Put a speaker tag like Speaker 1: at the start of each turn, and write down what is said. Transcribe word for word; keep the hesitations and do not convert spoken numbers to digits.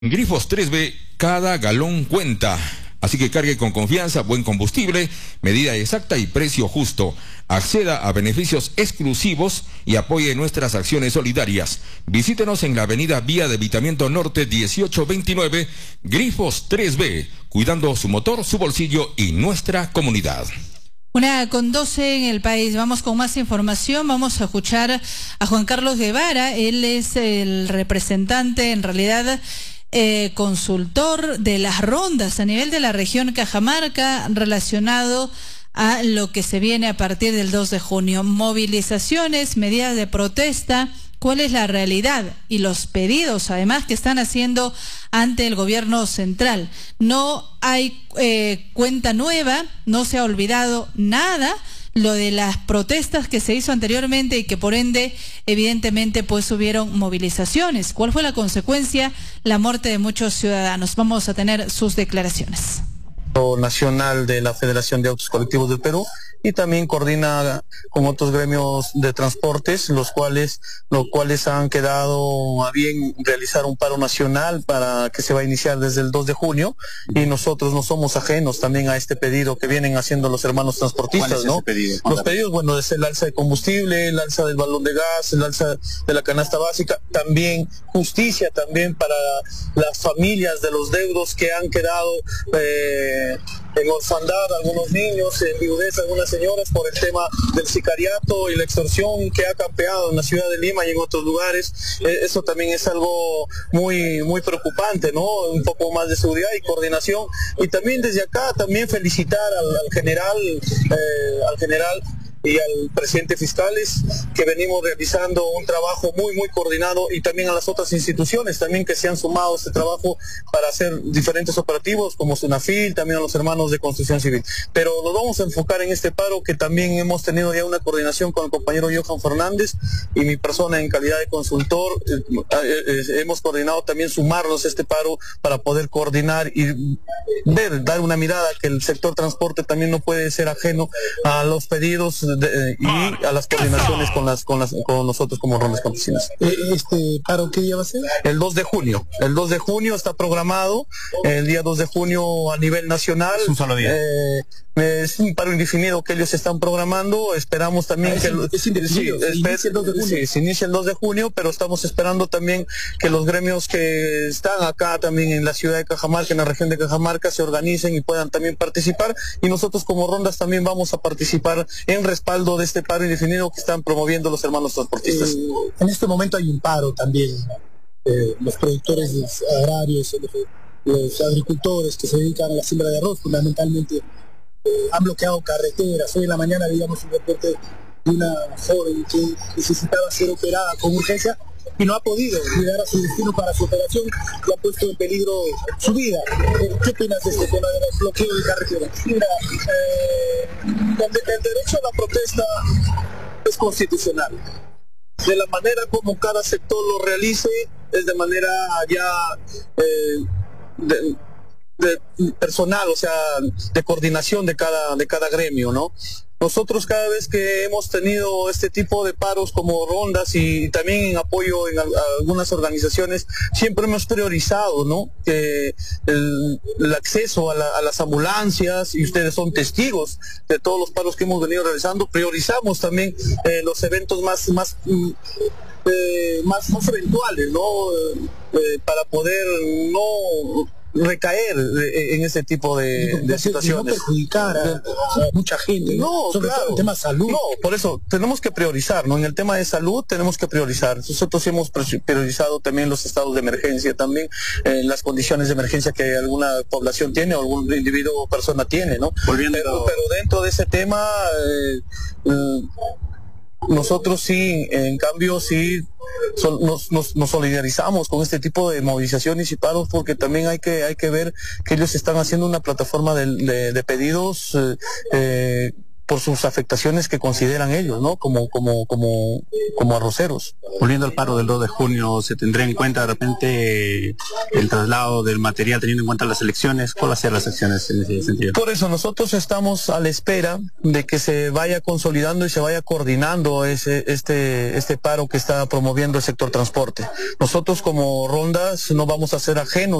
Speaker 1: Grifos tres B, cada galón cuenta. Así que cargue con confianza, buen combustible, medida exacta y precio justo. Acceda a beneficios exclusivos y apoye nuestras acciones solidarias. Visítenos en la avenida Vía de Evitamiento Norte dieciocho veintinueve, Grifos tres B, cuidando su motor, su bolsillo y nuestra comunidad.
Speaker 2: Una con doce en el país. Vamos con más información. Vamos a escuchar a Juan Carlos Guevara. Él es el representante, en realidad, Eh, consultor de las rondas a nivel de la región Cajamarca relacionado a lo que se viene a partir del dos de junio. Movilizaciones, medidas de protesta, cuál es la realidad y los pedidos además que están haciendo ante el gobierno central. No hay eh, cuenta nueva, no se ha olvidado nada. Lo de las protestas que se hizo anteriormente y que por ende evidentemente pues hubieron movilizaciones. ¿Cuál fue la consecuencia? La muerte de muchos ciudadanos. Vamos a tener sus declaraciones.
Speaker 3: Nacional de la Federación de Autos Colectivos del Perú y también coordina con otros gremios de transportes, los cuales, los cuales han quedado a bien realizar un paro nacional para que se va a iniciar desde el dos de junio y nosotros no somos ajenos también a este pedido que vienen haciendo los hermanos transportistas,
Speaker 4: ¿Cuál es
Speaker 3: ¿no?
Speaker 4: ese pedido?
Speaker 3: Los pedidos, bueno, es el alza de combustible, el alza del balón de gas, el alza de la canasta básica, también justicia también para las familias de los deudos que han quedado eh, en orfandad, algunos niños, en viudez, algunas señoras por el tema del sicariato y la extorsión que ha campeado en la ciudad de Lima y en otros lugares. Eh, eso también es algo muy muy preocupante, ¿no? Un poco más de seguridad y coordinación. Y también desde acá también felicitar al, al general, eh, al general y al presidente fiscales, que venimos realizando un trabajo muy muy coordinado, y también a las otras instituciones también que se han sumado a este trabajo para hacer diferentes operativos como SUNAFIL, también a los hermanos de Construcción Civil. Pero nos vamos a enfocar en este paro, que también hemos tenido ya una coordinación con el compañero Johan Fernández y mi persona en calidad de consultor. Eh, eh, eh, hemos coordinado también sumarnos a este paro para poder coordinar y ver, dar una mirada que el sector transporte también no puede ser ajeno a los pedidos De, eh, y a las coordinaciones con las con las con nosotros como rondas campesinas.
Speaker 5: ¿Este paro qué día va a ser?
Speaker 3: El dos de junio. El dos de junio está programado, el día dos de junio a nivel nacional.
Speaker 4: Es un solo día.
Speaker 3: Eh, es un paro indefinido que ellos están programando. Esperamos también
Speaker 5: ah,
Speaker 3: que...
Speaker 5: Es, es indefinido,
Speaker 3: sí,
Speaker 5: se inicia el dos de junio.
Speaker 3: Sí, se inicia el dos de junio, pero estamos esperando también que los gremios que están acá también en la ciudad de Cajamarca, en la región de Cajamarca, se organicen y puedan también participar. Y nosotros como rondas también vamos a participar en respaldo de este paro indefinido que están promoviendo los hermanos transportistas.
Speaker 5: Eh, en este momento hay un paro también. Eh, los productores agrarios, los, los agricultores que se dedican a la siembra de arroz, fundamentalmente, eh, han bloqueado carreteras. Hoy en la mañana veíamos un reporte de una joven que necesitaba ser operada con urgencia y no ha podido llegar a su destino para su operación y ha puesto en peligro su vida. ¿Qué opinas de este tema del bloqueo de carreteras?
Speaker 3: Mira, eh, el, el derecho a la protesta es constitucional. De la manera como cada sector lo realice es de manera ya eh, de, de personal, o sea, de coordinación de cada de cada gremio, ¿no? Nosotros cada vez que hemos tenido este tipo de paros como rondas y también en apoyo en a, a algunas organizaciones, siempre hemos priorizado, ¿no? Que el, el acceso a, la, a las ambulancias, y ustedes son testigos de todos los paros que hemos venido realizando. Priorizamos también eh, los eventos más más eh, más, más eventuales, ¿no? Eh, para poder no recaer en ese tipo de, de situaciones.
Speaker 5: No perjudicar a, a mucha gente,
Speaker 3: no,
Speaker 5: sobre
Speaker 3: claro.
Speaker 5: todo en el tema de salud.
Speaker 3: No, por eso tenemos que priorizar, ¿no? En el tema de salud tenemos que priorizar. Nosotros hemos priorizado también los estados de emergencia, también eh, las condiciones de emergencia que alguna población tiene o algún individuo o persona tiene, ¿no?
Speaker 4: Volviendo...
Speaker 3: Pero, pero dentro de ese tema eh, eh, nosotros sí, en cambio sí son, nos, nos, nos solidarizamos con este tipo de movilizaciones y paros, porque también hay que hay que ver que ellos están haciendo una plataforma de, de, de pedidos eh, por sus afectaciones que consideran ellos, ¿no? Como, como, como, como arroceros.
Speaker 4: Volviendo al paro del dos de junio, ¿se tendrá en cuenta de repente el traslado del material teniendo en cuenta las elecciones? ¿Cuáles van a ser las acciones en ese sentido?
Speaker 3: Por eso nosotros estamos a la espera de que se vaya consolidando y se vaya coordinando ese, este, este paro que está promoviendo el sector transporte. Nosotros como Rondas no vamos a ser ajenos